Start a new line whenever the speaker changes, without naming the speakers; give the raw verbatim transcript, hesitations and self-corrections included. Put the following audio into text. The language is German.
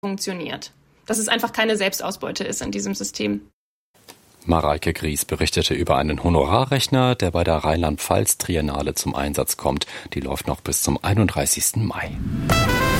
funktioniert. Dass es einfach keine Selbstausbeute ist in diesem System.
Mareike Gries berichtete über einen Honorarrechner, der bei der Rheinland-Pfalz Triennale zum Einsatz kommt. Die läuft noch bis zum einunddreißigsten Mai.